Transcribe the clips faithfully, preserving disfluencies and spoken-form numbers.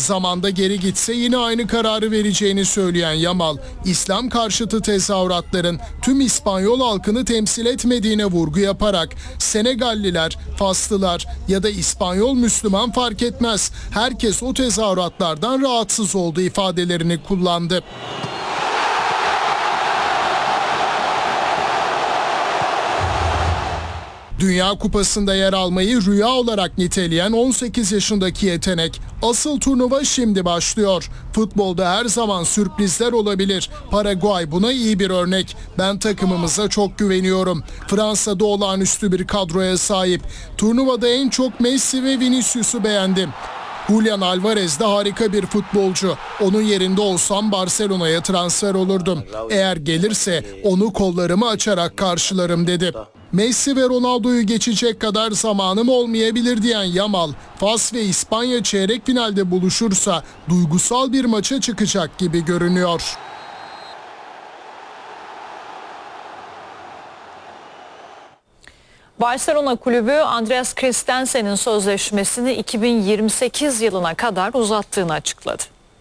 Zamanda geri gitse yine aynı kararı vereceğini söyleyen Yamal, İslam karşıtı tezahüratların tüm İspanyol halkını temsil etmediğine vurgu yaparak Senegalliler, Faslılar ya da İspanyol Müslüman fark etmez, herkes o tezahüratlardan rahatsız oldu ifadelerini kullandı. Dünya Kupası'nda yer almayı rüya olarak niteleyen on sekiz yaşındaki yetenek, asıl turnuva şimdi başlıyor. Futbolda her zaman sürprizler olabilir. Paraguay buna iyi bir örnek. Ben takımımıza çok güveniyorum. Fransa'da olağanüstü bir kadroya sahip. Turnuvada en çok Messi ve Vinicius'u beğendim. Julian Alvarez de harika bir futbolcu. Onun yerinde olsam Barcelona'ya transfer olurdum. Eğer gelirse onu kollarımı açarak karşılarım dedi. Messi ve Ronaldo'yu geçecek kadar zamanım olmayabilir diyen Yamal, Fas ve İspanya çeyrek finalde buluşursa duygusal bir maça çıkacak gibi görünüyor. Barcelona kulübü Andreas Christensen'in sözleşmesini iki bin yirmi sekiz yılına kadar uzattığını açıkladı.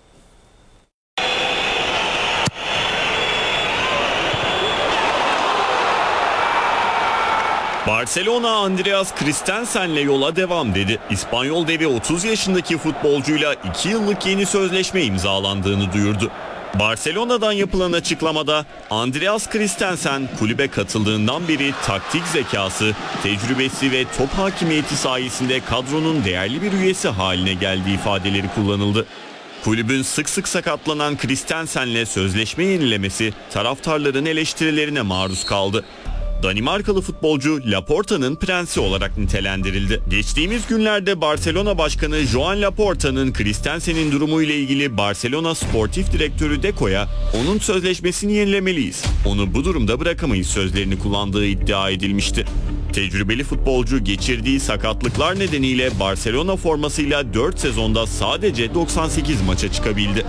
Barcelona Andreas Christensen'le yola devam dedi. İspanyol devi otuz yaşındaki futbolcuyla iki yıllık yeni sözleşme imzalandığını duyurdu. Barcelona'dan yapılan açıklamada Andreas Christensen kulübe katıldığından beri taktik zekası, tecrübesi ve top hakimiyeti sayesinde kadronun değerli bir üyesi haline geldiği ifadeleri kullanıldı. Kulübün sık sık sakatlanan Christensen'le sözleşme yenilemesi taraftarların eleştirilerine maruz kaldı. Danimarkalı futbolcu Laporta'nın prensi olarak nitelendirildi. Geçtiğimiz günlerde Barcelona Başkanı Joan Laporta'nın Christensen'in durumuyla ilgili Barcelona Sportif Direktörü Deco'ya onun sözleşmesini yenilemeliyiz, onu bu durumda bırakamayız sözlerini kullandığı iddia edilmişti. Tecrübeli futbolcu geçirdiği sakatlıklar nedeniyle Barcelona formasıyla dört sezonda sadece doksan sekiz maça çıkabildi.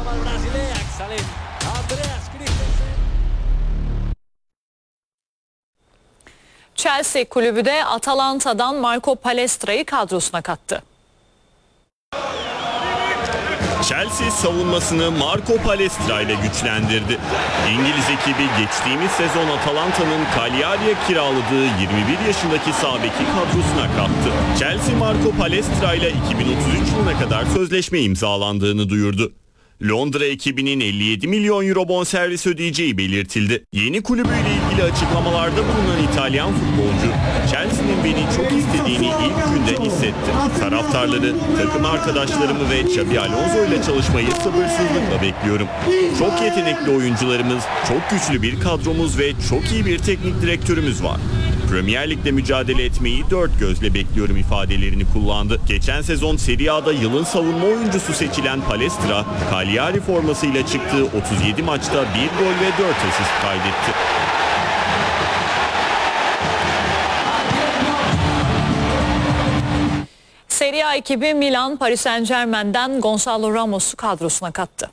Chelsea kulübü de Atalanta'dan Marco Palestra'yı kadrosuna kattı. Chelsea savunmasını Marco Palestra ile güçlendirdi. İngiliz ekibi geçtiğimiz sezon Atalanta'nın Cagliari'ye kiraladığı yirmi bir yaşındaki sağ beki kadrosuna kattı. Chelsea Marco Palestra ile iki bin otuz üç yılına kadar sözleşme imzalandığını duyurdu. Londra ekibinin elli yedi milyon euro bonservis ödeyeceği belirtildi. Yeni kulübüyle ilgili açıklamalarda bulunan İtalyan futbolcu, Chelsea'nin beni çok istediğini ilk günden hissetti. Taraftarları, takım arkadaşlarımı ve Xabi Alonso ile çalışmayı sabırsızlıkla bekliyorum. Çok yetenekli oyuncularımız, çok güçlü bir kadromuz ve çok iyi bir teknik direktörümüz var. Premier Lig'de mücadele etmeyi dört gözle bekliyorum ifadelerini kullandı. Geçen sezon Serie A'da yılın savunma oyuncusu seçilen Palestra, Cagliari formasıyla çıktığı otuz yedi maçta bir gol ve dört asist kaydetti. Serie A ekibi Milan, Paris Saint-Germain'den Gonçalo Ramos'u kadrosuna kattı.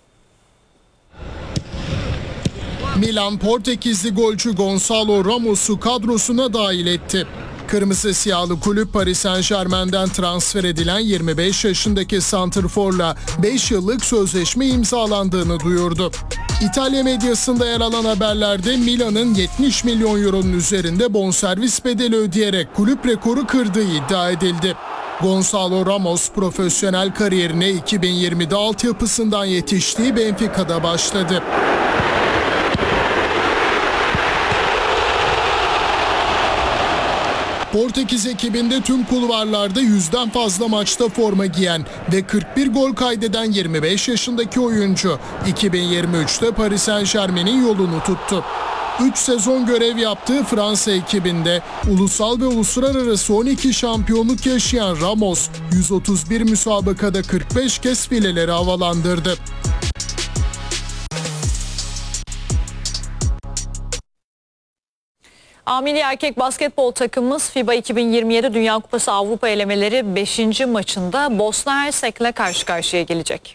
Milan, Portekizli golcü Gonçalo Ramos'u kadrosuna dahil etti. Kırmızı siyahlı kulüp Paris Saint-Germain'den transfer edilen yirmi beş yaşındaki santrforla beş yıllık sözleşme imzalandığını duyurdu. İtalya medyasında yer alan haberlerde Milan'ın yetmiş milyon euronun üzerinde bonservis bedeli ödeyerek kulüp rekoru kırdığı iddia edildi. Gonçalo Ramos profesyonel kariyerine iki bin yirmide altyapısından yetiştiği Benfica'da başladı. Portekiz ekibinde tüm kulvarlarda yüzden fazla maçta forma giyen ve kırk bir gol kaydeden yirmi beş yaşındaki oyuncu iki bin yirmi üçte Paris Saint-Germain'in yolunu tuttu. üç sezon görev yaptığı Fransa ekibinde ulusal ve uluslararası on iki şampiyonluk yaşayan Ramos, yüz otuz bir müsabakada kırk beş kez fileleri havalandırdı. A milli erkek basketbol takımımız FIBA iki bin yirmi yedi Dünya Kupası Avrupa elemeleri beşinci maçında Bosna Hersek'le karşı karşıya gelecek.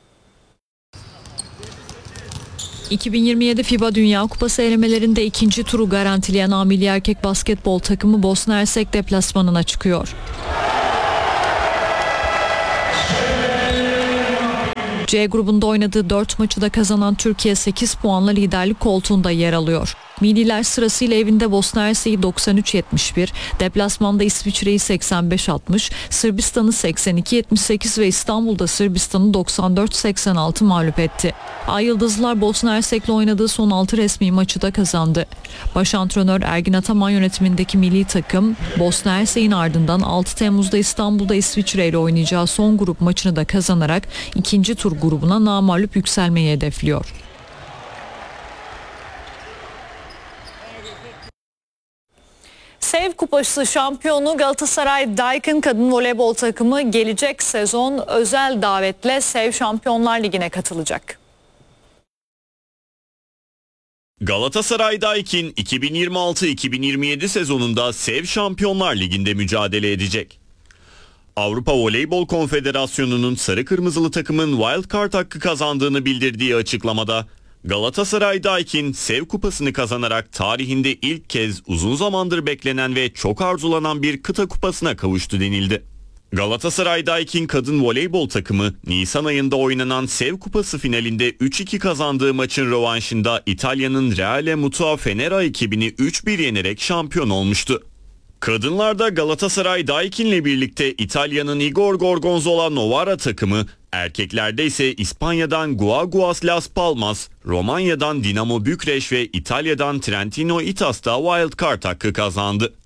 iki bin yirmi yedi FIBA Dünya Kupası elemelerinde ikinci turu garantileyen A milli erkek basketbol takımı Bosna Hersek deplasmanına çıkıyor. C grubunda oynadığı dört maçı da kazanan Türkiye sekiz puanla liderlik koltuğunda yer alıyor. Milliler sırasıyla evinde Bosna Hersek'i doksan üç yetmiş bir, deplasmanda İsviçre'yi seksen beş altmış, Sırbistan'ı seksen iki yetmiş sekiz ve İstanbul'da Sırbistan'ı doksan dört seksen altı mağlup etti. Ay Yıldızlılar Bosna Hersek'le oynadığı son altı resmi maçı da kazandı. Baş antrenör Ergin Ataman yönetimindeki milli takım Bosna Hersek'in ardından altı Temmuz'da İstanbul'da İsviçre ile oynayacağı son grup maçını da kazanarak ikinci tur grubuna namağlup yükselmeyi hedefliyor. Sev Kupası şampiyonu Galatasaray Daikin Kadın Voleybol takımı gelecek sezon özel davetle Sev Şampiyonlar Ligi'ne katılacak. Galatasaray Daikin iki bin yirmi altı iki bin yirmi yedi sezonunda Sev Şampiyonlar Ligi'nde mücadele edecek. Avrupa Voleybol Konfederasyonu'nun sarı kırmızılı takımın wildcard hakkı kazandığını bildirdiği açıklamada Galatasaray Daikin Sev Kupası'nı kazanarak tarihinde ilk kez uzun zamandır beklenen ve çok arzulanan bir kıta kupasına kavuştu denildi. Galatasaray Daikin kadın voleybol takımı Nisan ayında oynanan Sev Kupası finalinde üç iki kazandığı maçın rövanşında İtalya'nın Reale Mutua Fenera ekibini üç bir yenerek şampiyon olmuştu. Kadınlarda Galatasaray Daikin'le birlikte İtalya'nın Igor Gorgonzola Novara takımı, erkeklerde ise İspanya'dan Guaguas Las Palmas, Romanya'dan Dinamo Bükreş ve İtalya'dan Trentino Itas'ta wildcard hakkı kazandı.